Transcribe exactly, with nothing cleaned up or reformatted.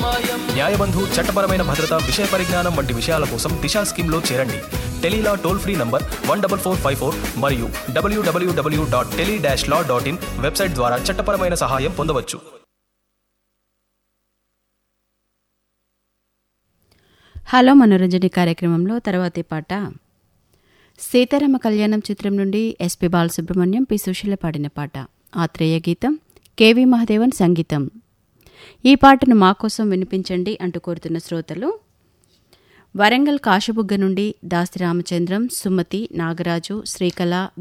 న్యాయబంధు చట్టపరమైన భద్రత విషయ పరిజ్ఞానం వంటి విషయాల కోసం దిశా స్కీమ్లో చేరండి. Tele-Law toll free number one double four five four మరియు డబ్ల్యూడబ్ల్యూడబ్ల్యూ dot tele dash law dot in website ద్వారా చట్టపరమైన సహాయం పొందవచ్చు. హలో మనోరంజని కార్యక్రమంలో తర్వాతి పాట సీతారామ కళ్యాణం చిత్రం నుండి ఎస్పి బాలసుబ్రహ్మణ్యం, పి సుశీల పాడిన పాట. ఆత్రేయ గీతం, కెవి మహాదేవన్ సంగీతం. ఈ పాటను మా కోసం వినిపించండి అంటూ కోరుతున్న శ్రోతలు వరంగల్ కాశబుగ్గ నుండి దాసి రామచంద్రం, సుమతి, నాగరాజు, శ్రీకళ,